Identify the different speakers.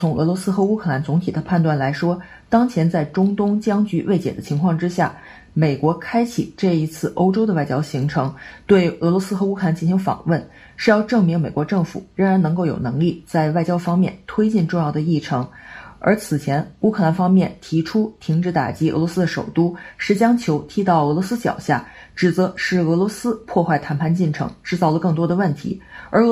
Speaker 1: 从俄罗斯和乌克兰总体的判断来说，当前在中东僵局未解的情况之下，美国开启这一次欧洲的外交行程，对俄罗斯和乌克兰进行访问，是要证明美国政府仍然能够有能力在外交方面推进重要的议程。而此前，乌克兰方面提出停止打击俄罗斯的首都，是将球踢到俄罗斯脚下，指责是俄罗斯破坏谈判进程，制造了更多的问题。而